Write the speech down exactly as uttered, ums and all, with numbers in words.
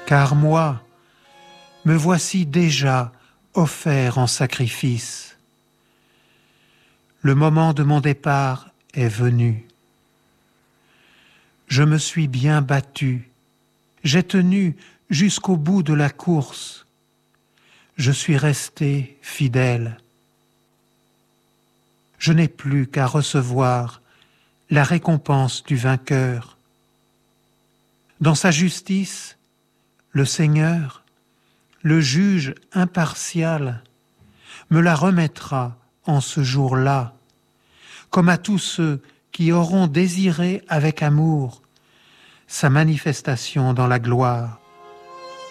Car moi, me voici déjà offert en sacrifice. Le moment de mon départ est venu. Je me suis bien battu, j'ai tenu jusqu'au bout de la course. Je suis resté fidèle. Je n'ai plus qu'à recevoir la récompense du vainqueur. Dans sa justice, le Seigneur, le juge impartial, me la remettra en ce jour-là, comme à tous ceux qui auront désiré avec amour sa manifestation dans la gloire.